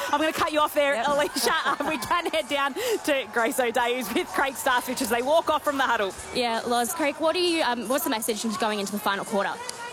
I'm going to cut you off there, Alicia. We can head down to Grace O'Dea, who's with Craig Starcevich as they walk off from the huddle. Yeah, Loz, Craig, what's the message going into the final quarter?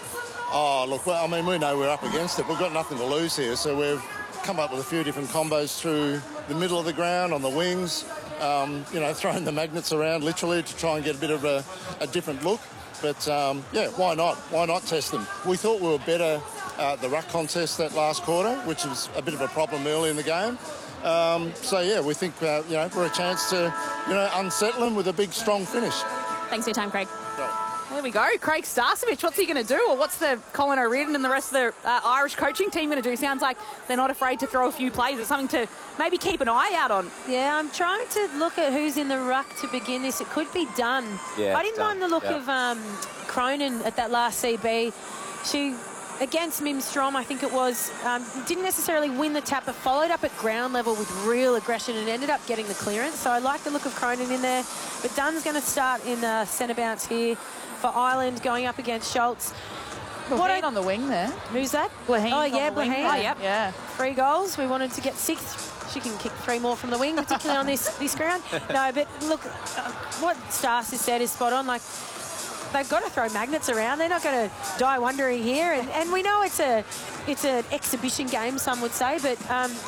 Oh, look, well, I mean, we know we're up against it. We've got nothing to lose here, so we've come up with a few different combos through the middle of the ground, on the wings, throwing the magnets around literally to try and get a bit of a different look. But, yeah, why not? Why not test them? We thought we were better at the ruck contest that last quarter, which was a bit of a problem early in the game. So, yeah, we think, we're a chance to, unsettle them with a big, strong finish. Thanks for your time, Craig. Great. There we go. Craig Starcevich, what's he going to do? Or what's the Colin O'Riordan and the rest of the Irish coaching team going to do? Sounds like they're not afraid to throw a few plays. It's something to maybe keep an eye out on. Yeah, I'm trying to look at who's in the ruck to begin this. It could be Dunn. Yeah, I didn't mind the look of Cronin at that last CB. She, against Mim Strom, I think it was, didn't necessarily win the tap, but followed up at ground level with real aggression and ended up getting the clearance. So I like the look of Cronin in there. But Dunn's going to start in the centre bounce here for Ireland, going up against Schultz. What on the wing there? Who's that? Blaheen. Oh, yeah, Blaheen. Oh, yep. Yeah. 3 goals. We wanted to get 6. She can kick 3 more from the wing, particularly on this ground. No, but look, what Stas has said is spot on. Like, they've got to throw magnets around. They're not going to die wondering here. And we know it's an exhibition game, some would say, but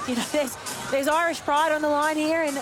there's Irish pride on the line here. And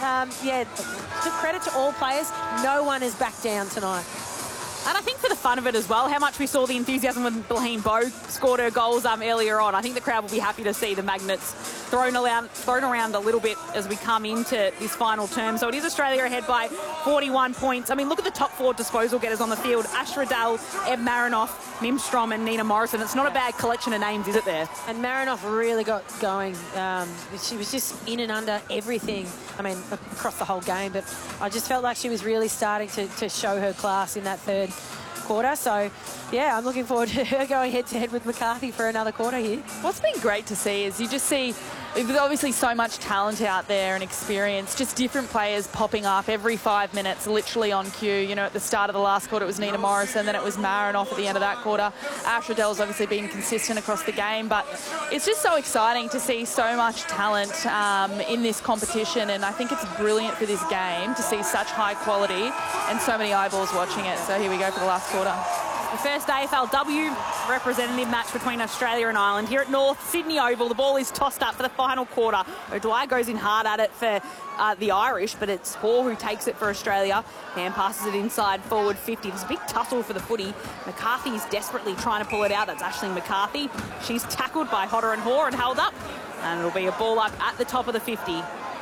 to credit to all players, no one has backed down tonight. And I think for the fun of it as well, how much we saw the enthusiasm when Blaheen Bowe scored her goals earlier on. I think the crowd will be happy to see the magnets thrown around a little bit as we come into this final term. So it is Australia ahead by 41 points. I mean, look at the top 4 disposal getters on the field. Ash Riddell, Eb Marinoff, Mim Strom and Nina Morrison. It's not a bad collection of names, is it there? And Marinoff really got going. She was just in and under everything. I mean, across the whole game. But I just felt like she was really starting to show her class in that third quarter. So, yeah, I'm looking forward to her going head-to-head with McCarthy for another quarter here. What's been great to see is you just see there's obviously so much talent out there and experience, just different players popping up every 5 minutes, literally on cue. You know, at the start of the last quarter, it was Nina Morrison, then it was Marinoff at the end of that quarter. Ash Riddell's obviously been consistent across the game, but it's just so exciting to see so much talent in this competition, and I think it's brilliant for this game to see such high quality and so many eyeballs watching it. So here we go for the last quarter. The first AFLW representative match between Australia and Ireland here at North Sydney Oval. The ball is tossed up for the final quarter. O'Dwyer goes in hard at it for the Irish, but it's Hoare who takes it for Australia. Hand passes it inside forward 50. There's a big tussle for the footy. McCarthy is desperately trying to pull it out. That's Aisling McCarthy. She's tackled by Hodder and Hoare and held up. And it'll be a ball up at the top of the 50.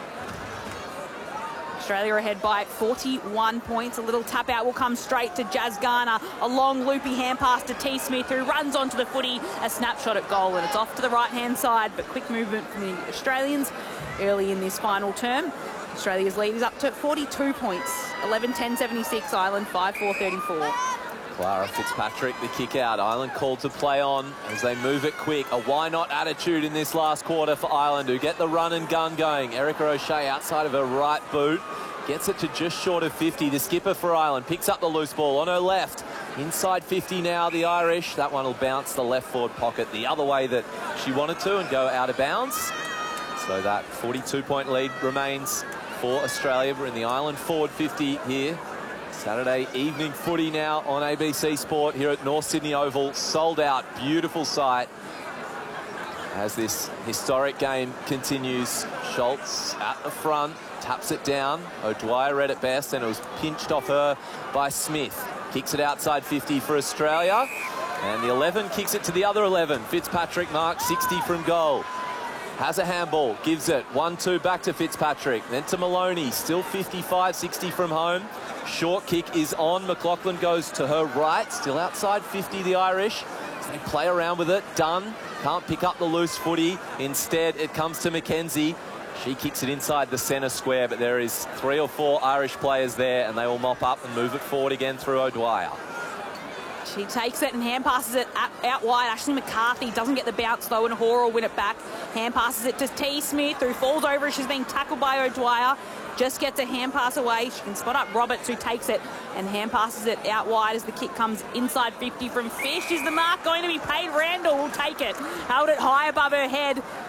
Australia ahead by 41 points. A little tap out will come straight to Jazz Garner. A long loopy hand pass to T. Smith, who runs onto the footy. A snapshot at goal, and it's off to the right-hand side. But quick movement from the Australians early in this final term. Australia's lead is up to 42 points. 11-10-76, Ireland 5-4-34. Clara Fitzpatrick, the kick out. Ireland called to play on as they move it quick. A why not attitude in this last quarter for Ireland, who get the run and gun going. Erica O'Shea outside of her right boot. Gets it to just short of 50. The skipper for Ireland picks up the loose ball on her left. Inside 50 now, the Irish. That one will bounce the left forward pocket the other way that she wanted to and go out of bounds. So that 42-point lead remains for Australia. We're in the Ireland forward 50 here. Saturday evening footy now on ABC Sport here at North Sydney Oval. Sold out, beautiful sight as this historic game continues. Schultz at the front, taps it down. O'Dwyer read it best, and it was pinched off her by Smith. Kicks it outside 50 for Australia. And the 11 kicks it to the other 11. Fitzpatrick marks 60 from goal. Has a handball, gives it 1-2 back to Fitzpatrick, then to Maloney, still 55-60 from home. Short kick is on. McLaughlin goes to her right, still outside 50, the Irish. They play around with it. Dunn can't pick up the loose footy. Instead, it comes to Mackenzie. She kicks it inside the centre square, but there is 3 or 4 Irish players there, and they will mop up and move it forward again through O'Dwyer. She takes it and hand passes it out wide. Aisling McCarthy doesn't get the bounce though, and Hoare will win it back. Hand passes it to T. Smith, who falls over as she's being tackled by O'Dwyer. Just gets a hand pass away. She can spot up Roberts, who takes it and hand passes it out wide as the kick comes inside 50 from Fish. Is the mark going to be paid? Randall will take it. Held it high above her head.